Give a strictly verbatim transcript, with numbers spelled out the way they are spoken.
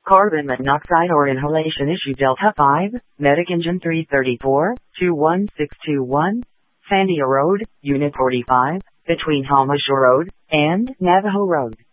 carbon monoxide or inhalation issue Delta five, Medic Engine three thirty-four, two one six two one, Sandia Road, Unit forty-five, between Halmashaw Road and Navajo Road.